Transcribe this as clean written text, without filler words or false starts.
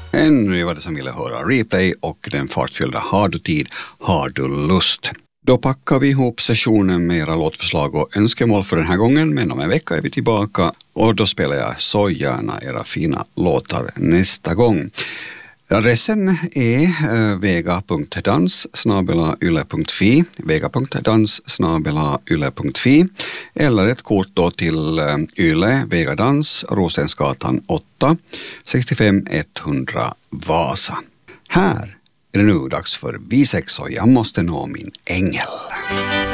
Ännu var det som ville höra replay och den fartfyllda Har du tid, har du lust? Då packar vi ihop sessionen med era låtförslag och önskemål för den här gången, men om en vecka är vi tillbaka och då spelar jag så gärna era fina låtar nästa gång. Adressen är vega.dans@yle.fi, vega.dans@yle.fi eller ett kort då till Yle, Vega Dans, Rosensgatan 8, 65 100 Vasa. Här är det nu dags för V6 och jag måste nå min ängel.